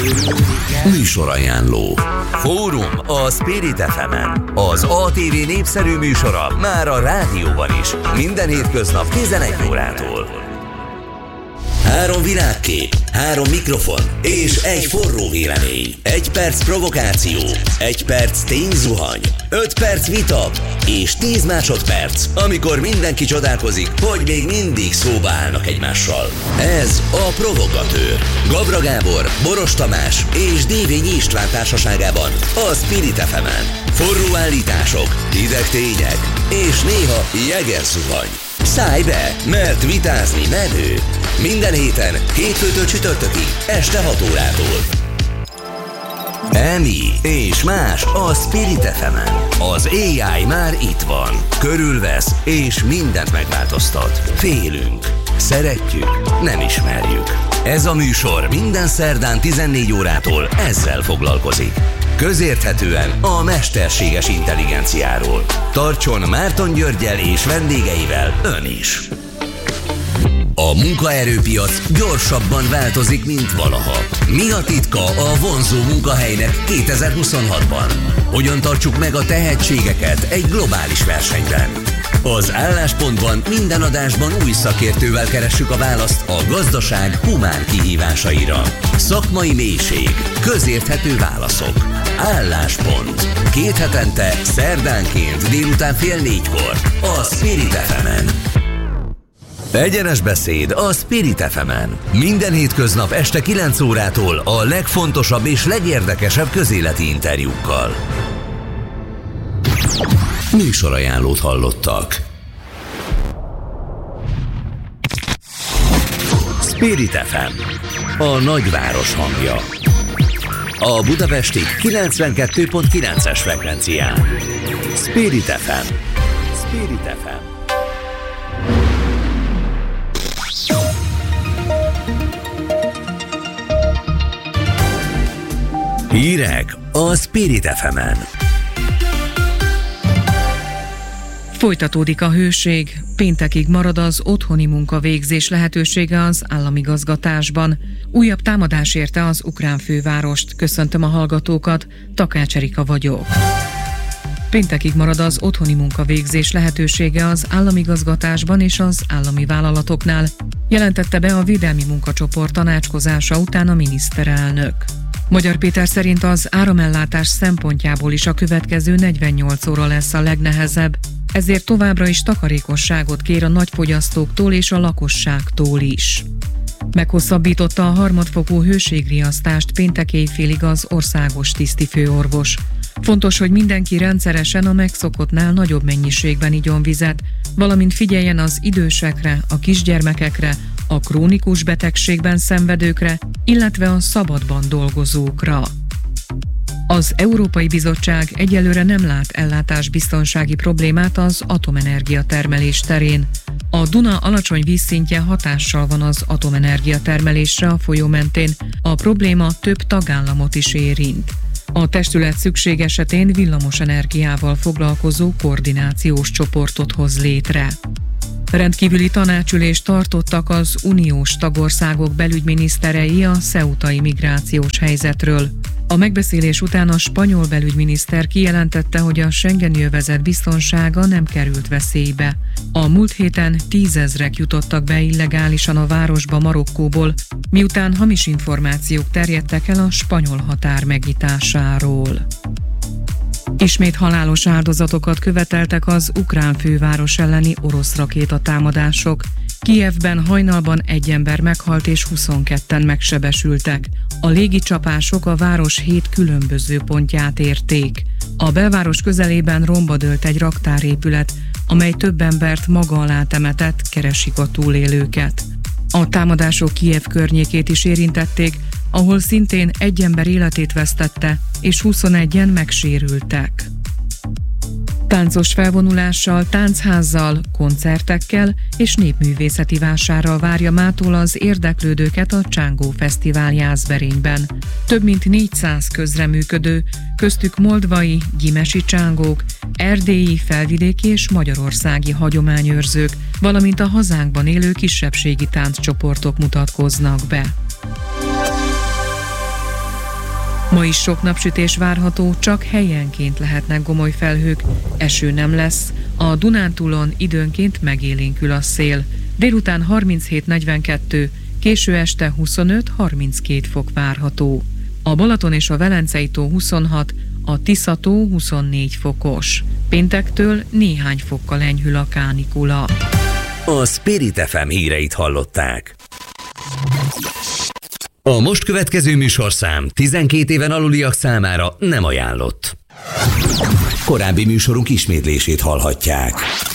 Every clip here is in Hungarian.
Műsorajánló. Fórum a Spirit FM-en. Az ATV népszerű műsora már a rádióban is. Minden hétköznap 11 órától. 3 világkép, 3 mikrofon és egy forró vélemény. 1 perc provokáció, 1 perc tényzuhany, 5 perc vita és 10 másodperc, amikor mindenki csodálkozik, hogy még mindig szóba állnak egymással. Ez a Provogatőr. Gabra Gábor, Boros Tamás és Dévényi István társaságában a Spirit FM-en. Forró állítások, hideg tények és néha jegerzuhany. Szállj be, mert vitázni menő. Minden héten, hétfőtől csütörtökig, este 6 órától. Emi és más a Spirit FM-en. Az AI már itt van. Körülvesz és mindent megváltoztat. Félünk, szeretjük, nem ismerjük. Ez a műsor minden szerdán 14 órától ezzel foglalkozik. Közérthetően a mesterséges intelligenciáról. Tartson Márton Györggyel és vendégeivel ön is. A munkaerőpiac gyorsabban változik, mint valaha. Mi a titka a vonzó munkahelynek 2026-ban? Hogyan tartsuk meg a tehetségeket egy globális versenyben? Az Álláspontban minden adásban új szakértővel keressük a választ a gazdaság humán kihívásaira. Szakmai mélység, közérthető válaszok. Álláspont. 2 hetente, szerdánként délután 3:30 a Spirit FM-en. Egyenes beszéd a Spirit FM-en. Minden hétköznap este 9 órától a legfontosabb és legérdekesebb közéleti interjúkkal. Műsorajánlót hallottak. Spirit FM, a nagyváros hangja. A budapesti 92.9-es frekvencián. Spirit FM. Spirit FM. Hírek a Spirit FM-en. Folytatódik a hőség. Péntekig marad az otthoni munkavégzés lehetősége az államigazgatásban. Újabb támadás érte az ukrán fővárost. Köszöntöm a hallgatókat, Takács Erika vagyok. Péntekig marad az otthoni munkavégzés lehetősége az államigazgatásban és az állami vállalatoknál, jelentette be a Védelmi Munkacsoport tanácskozása után a miniszterelnök. Magyar Péter szerint az áramellátás szempontjából is a következő 48 óra lesz a legnehezebb, ezért továbbra is takarékosságot kér a nagyfogyasztóktól és a lakosságtól is. Meghosszabbította a harmadfokú hőségriasztást péntek éjfélig az országos tisztifőorvos. Fontos, hogy mindenki rendszeresen a megszokottnál nagyobb mennyiségben igyon vizet, valamint figyeljen az idősekre, a kisgyermekekre, a krónikus betegségben szenvedőkre, illetve a szabadban dolgozókra. Az Európai Bizottság egyelőre nem lát ellátásbiztonsági problémát az atomenergia termelés terén. A Duna alacsony vízszintje hatással van az atomenergia termelésre a folyó mentén, a probléma több tagállamot is érint. A testület szükség esetén villamos energiával foglalkozó koordinációs csoportot hoz létre. Rendkívüli tanácsülést tartottak az uniós tagországok belügyminiszterei a ceutai migrációs helyzetről. A megbeszélés után a spanyol belügyminiszter kijelentette, hogy a schengeni övezet biztonsága nem került veszélybe. A múlt héten 10 000-ek jutottak be illegálisan a városba Marokkóból, miután hamis információk terjedtek el a spanyol határ megnyitásáról. Ismét halálos áldozatokat követeltek az ukrán főváros elleni orosz rakétatámadások. Kijevben hajnalban 1 ember meghalt és 22-en megsebesültek. A légicsapások a város 7 különböző pontját érték. A belváros közelében romba dőlt egy raktárépület, amely több embert maga alá temetett, keresik a túlélőket. A támadások Kijev környékét is érintették, ahol szintén 1 ember életét vesztette, és 21-en megsérültek. Táncos felvonulással, táncházzal, koncertekkel és népművészeti vásárral várja mától az érdeklődőket a Csángó Fesztivál Jászberényben. Több mint 400 közreműködő, köztük moldvai, gyimesi csángók, erdélyi, felvidéki és magyarországi hagyományőrzők, valamint a hazánkban élő kisebbségi tánccsoportok mutatkoznak be. Ma is sok napsütés várható, csak helyenként lehetnek gomoly felhők, eső nem lesz, a Dunántúlon időnként megélénkül a szél. Délután 37-42, késő este 25-32 fok várható. A Balaton és a Velencei-tó 26, a Tisza-tó 24 fokos. Péntektől néhány fokkal enyhül a kánikula. A Spirit FM híreit hallották. A most következő műsorszám 12 éven aluliak számára nem ajánlott. Korábbi műsorunk ismétlését hallhatják.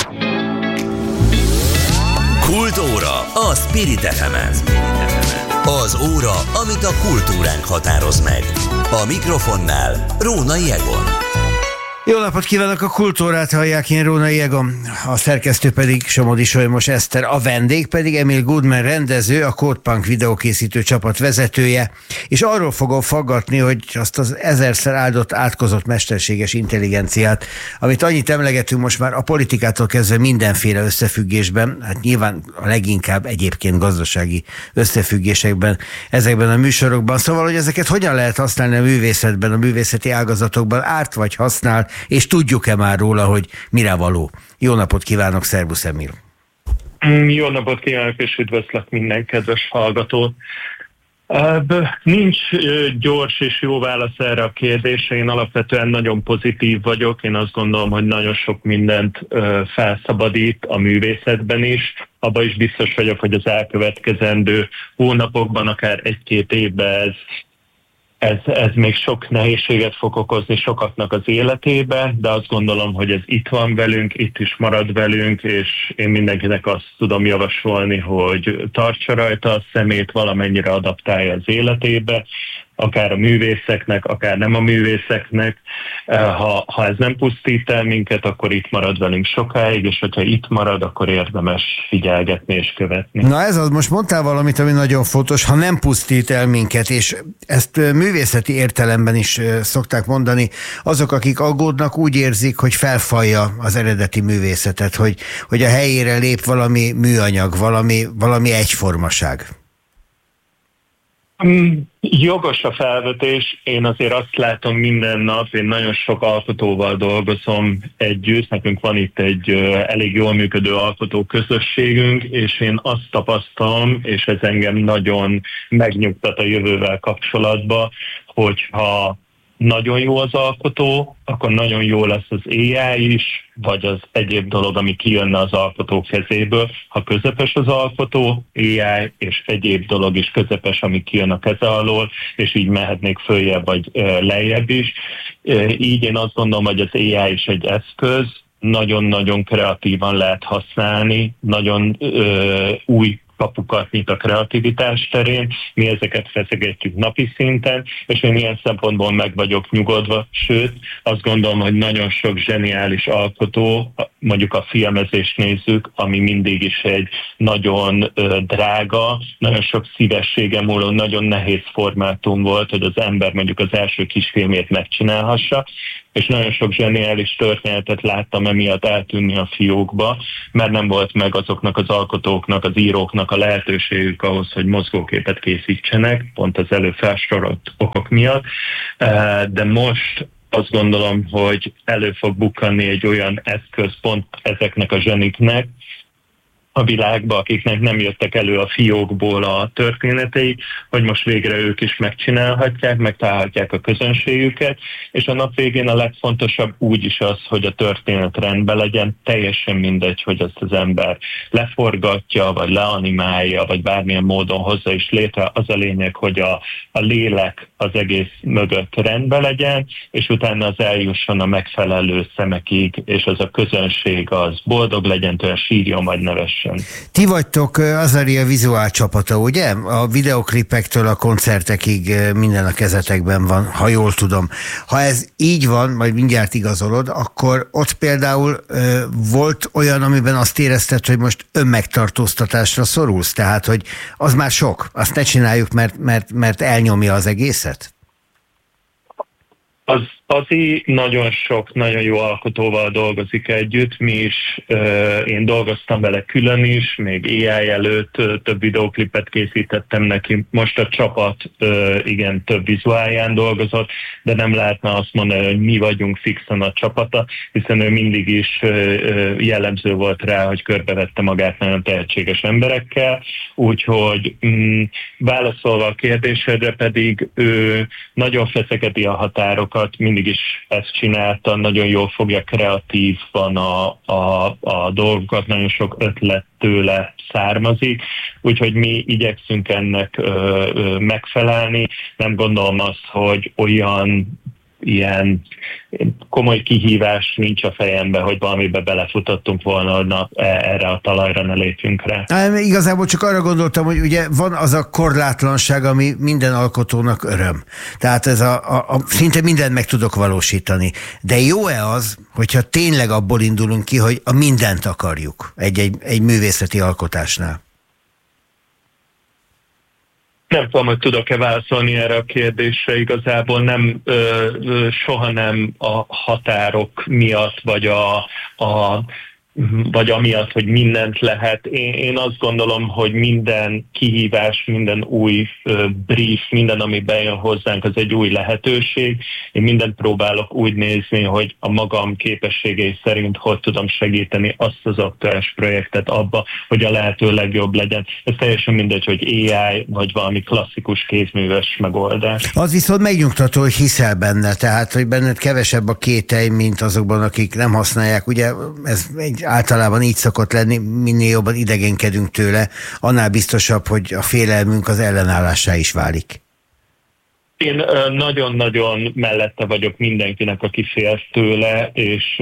Kultúra a Spirit FM-en. Az óra, amit a kultúránk határoz meg. A mikrofonnál Rónai Egon. Jó napot kívánok, a Kultúrát hallják, én Rónai Egon, a szerkesztő pedig Somodi Solymos Eszter, a vendég pedig Emil Goodman rendező, a Code Punk videókészítő csapat vezetője, és arról fogom faggatni, hogy azt az ezerszer áldott, átkozott mesterséges intelligenciát, amit annyit emlegetünk most már a politikától kezdve mindenféle összefüggésben, hát nyilván a leginkább egyébként gazdasági összefüggésekben, ezekben a műsorokban, szóval, hogy ezeket hogyan lehet használni a művészetben, a művészeti ágazatokban, árt vagy használ, és tudjuk-e már róla, hogy mire való? Jó napot kívánok, szervusz Emil! Jó napot kívánok, és üdvözlök minden kedves hallgatót! Nincs gyors és jó válasz erre a kérdésre. Én alapvetően nagyon pozitív vagyok. Én azt gondolom, hogy nagyon sok mindent felszabadít a művészetben is. Abban is biztos vagyok, hogy az elkövetkezendő hónapokban, akár 1-2 évben ez még sok nehézséget fog okozni sokaknak az életébe, de azt gondolom, hogy ez itt van velünk, itt is marad velünk, és én mindenkinek azt tudom javasolni, hogy tartsa rajta a szemét, valamennyire adaptálja az életébe, akár a művészeknek, akár nem a művészeknek. Ha ez nem pusztít el minket, akkor itt marad velünk sokáig, és hogyha itt marad, akkor érdemes figyelgetni és követni. Na ez az, most mondtál valamit, ami nagyon fontos, ha nem pusztít el minket, és ezt művészeti értelemben is szokták mondani, azok, akik aggódnak, úgy érzik, hogy felfalja az eredeti művészetet, hogy a helyére lép valami műanyag, valami egyformaság. Jogos a felvetés, én azért azt látom minden nap, én nagyon sok alkotóval dolgozom együtt, nekünk van itt egy elég jól működő alkotó közösségünk, és én azt tapasztalom, és ez engem nagyon megnyugtat a jövővel kapcsolatban, hogyha nagyon jó az alkotó, akkor nagyon jó lesz az AI is, vagy az egyéb dolog, ami kijönne az alkotó kezéből. Ha közepes az alkotó, AI és egyéb dolog is közepes, ami kijön a keze alól, és így mehetnék följebb vagy lejjebb is. Így én azt gondolom, hogy az AI is egy eszköz, nagyon-nagyon kreatívan lehet használni, nagyon új kapukat nyit a kreativitás terén, mi ezeket feszegetjük napi szinten, és én ilyen szempontból meg vagyok nyugodva, sőt, azt gondolom, hogy nagyon sok zseniális alkotó, mondjuk a filmezést nézzük, ami mindig is egy nagyon drága, nagyon sok szívessége múló, nagyon nehéz formátum volt, hogy az ember mondjuk az első kisfilmét megcsinálhassa, és nagyon sok zseniális történetet láttam emiatt eltűnni a fiókba, mert nem volt meg azoknak az alkotóknak, az íróknak a lehetőségük ahhoz, hogy mozgóképet készítsenek, pont az előbb felsorolt okok miatt, de most azt gondolom, hogy elő fog bukkanni egy olyan eszköz pont ezeknek a zseniknek a világba, akiknek nem jöttek elő a fiókból a történeteik, hogy most végre ők is megcsinálhatják, megtalálhatják a közönségüket, és a nap végén a legfontosabb úgyis az, hogy a történet rendben legyen, teljesen mindegy, hogy azt az ember leforgatja, vagy leanimálja, vagy bármilyen módon hozza is létre, az a lényeg, hogy a lélek az egész mögött rendben legyen, és utána az eljusson a megfelelő szemekig, és az a közönség az boldog legyen, tőle sírjon, vagy nevessen. Ti vagytok Azaria vizuál csapata, ugye? A videoklipektől a koncertekig minden a kezetekben van, ha jól tudom. Ha ez így van, majd mindjárt igazolod, akkor ott például volt olyan, amiben azt érezted, hogy most önmegtartóztatásra szorulsz, tehát, hogy az már sok, azt ne csináljuk, mert elnyomja az egészet? Azi nagyon sok, nagyon jó alkotóval dolgozik együtt, mi is, én dolgoztam vele külön is, még AI előtt több videóklipet készítettem neki, most a csapat igen több vizuálján dolgozott, de nem lehetne azt mondani, hogy mi vagyunk fixen a csapata, hiszen ő mindig is jellemző volt rá, hogy körbevette magát nagyon tehetséges emberekkel, úgyhogy válaszolva a kérdésedre pedig ő nagyon feszegeti a határokat, mindig is ezt csinálta, nagyon jól fogja, kreatív van a dolgokat, nagyon sok ötlet tőle származik, úgyhogy mi igyekszünk ennek megfelelni. Nem gondolom azt, hogy ilyen komoly kihívás nincs a fejemben, hogy valamibe belefutottunk volna, erre a talajra ne lépjünk rá. Igazából csak arra gondoltam, hogy ugye van az a korlátlanság, ami minden alkotónak öröm. Tehát ez szinte mindent meg tudok valósítani. De jó-e az, hogyha tényleg abból indulunk ki, hogy a mindent akarjuk egy művészeti alkotásnál? Nem tudom, hogy tudok-e válaszolni erre a kérdésre, igazából nem, soha nem a határok miatt, vagy amiatt, hogy mindent lehet. Én azt gondolom, hogy minden kihívás, minden új brief, minden, ami bejön hozzánk, az egy új lehetőség. Én mindent próbálok úgy nézni, hogy a magam képességei szerint hogy tudom segíteni azt az aktuális projektet abba, hogy a lehető legjobb legyen. Ez teljesen mindegy, hogy AI, vagy valami klasszikus kézműves megoldás. Az viszont megnyugtató, hogy hiszel benne, tehát, hogy benned kevesebb a kételj, mint azokban, akik nem használják. Ugye ez általában így szokott lenni, minél jobban idegenkedünk tőle, annál biztosabb, hogy a félelmünk az ellenállássá is válik. Én nagyon-nagyon mellette vagyok mindenkinek, aki fél tőle,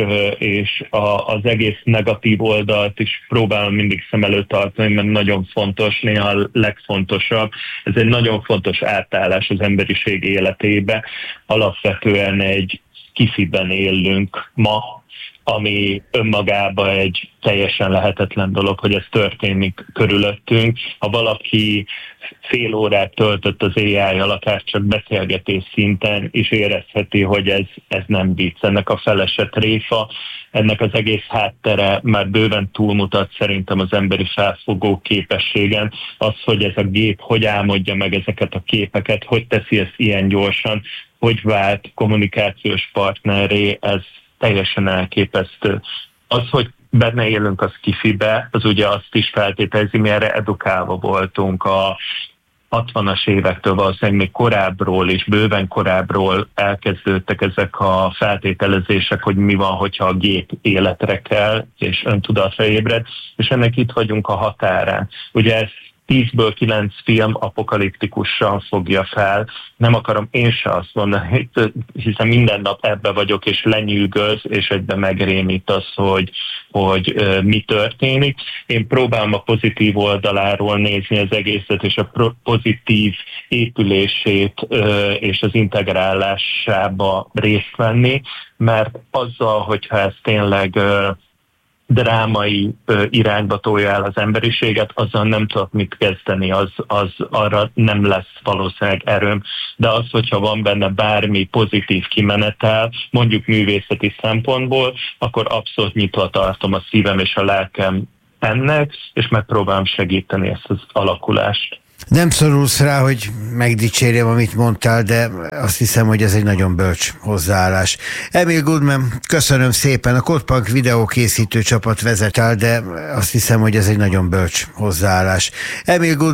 és az egész negatív oldalt is próbálom mindig szem előtt tartani, mert nagyon fontos, néha a legfontosabb. Ez egy nagyon fontos átállás az emberiség életébe. Alapvetően egy sci-fiben élünk ma, ami önmagában egy teljesen lehetetlen dolog, hogy ez történik körülöttünk. Ha valaki fél órát töltött az AI-jal, akár csak beszélgetés szinten, is érezheti, hogy ez nem vicc, ennek a felesett tréfa, ennek az egész háttere már bőven túlmutat szerintem az emberi felfogó képességen. Az, hogy ez a gép hogy álmodja meg ezeket a képeket, hogy teszi ezt ilyen gyorsan, hogy vált kommunikációs partnerré, ez teljesen elképesztő. Az, hogy benne élünk a sci-fibe, az ugye azt is feltételezi, mi erre edukálva voltunk a 60-as évektől, valószínűleg még korábbról és bőven korábbról elkezdődtek ezek a feltételezések, hogy mi van, hogyha a gép életre kell, és öntudatra ébred, és ennek itt vagyunk a határán. Ugye ez 10-ből 9 film apokaliptikusan fogja fel. Nem akarom én se azt mondani, hiszen minden nap ebbe vagyok, és lenyűgöz, és egyben megrémít az, hogy mi történik. Én próbálom a pozitív oldaláról nézni az egészet, és a pozitív épülését és az integrálásába részt venni, mert azzal, hogyha ez tényleg drámai irányba tolja el az emberiséget, azzal nem tudok mit kezdeni, az arra nem lesz valószínűleg erőm. De az, hogyha van benne bármi pozitív kimenetel, mondjuk művészeti szempontból, akkor abszolút nyitva tartom a szívem és a lelkem ennek, és megpróbálom segíteni ezt az alakulást. Nem szorulsz rá, hogy megdicsérjem, amit mondtál, de azt hiszem, hogy ez egy nagyon bölcs hozzáállás. Emil Goodman, köszönöm szépen, a Kotpunk videókészítő csapat vezet el, de azt hiszem, hogy ez egy nagyon bölcs hozzáállás. Emil Goodman